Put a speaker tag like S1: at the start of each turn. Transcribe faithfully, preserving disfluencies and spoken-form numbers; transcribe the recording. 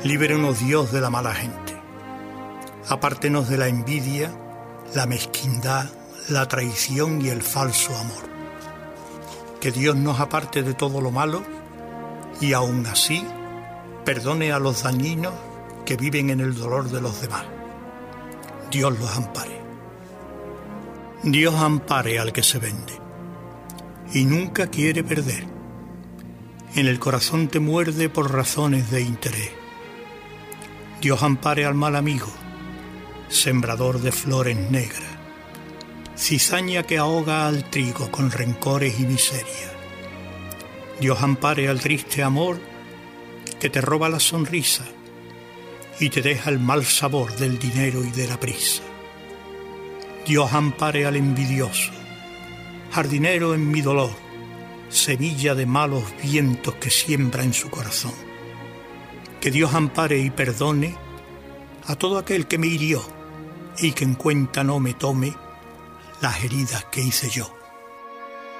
S1: Líbranos, Dios, de la mala gente. Apártenos de la envidia, la mezquindad, la traición y el falso amor. Que Dios nos aparte de todo lo malo y aun así perdone a los dañinos que viven en el dolor de los demás. Dios los ampare. Dios ampare al que se vende y nunca quiere perder. En el corazón te muerde por razones de interés. Dios ampare al mal amigo, sembrador de flores negras, cizaña que ahoga al trigo con rencores y miseria. Dios ampare al triste amor que te roba la sonrisa y te deja el mal sabor del dinero y de la prisa. Dios ampare al envidioso, jardinero en mi dolor, semilla de malos vientos que siembra en su corazón. Que Dios ampare y perdone a todo aquel que me hirió y que en cuenta no me tome las heridas que hice yo.